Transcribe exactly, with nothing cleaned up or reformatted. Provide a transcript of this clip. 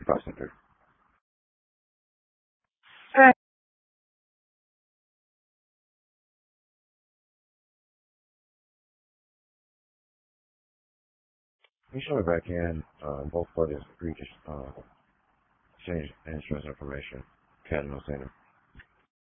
Five center. We show it back in. Uh, both parties agree to uh, exchange insurance information. Cat no center.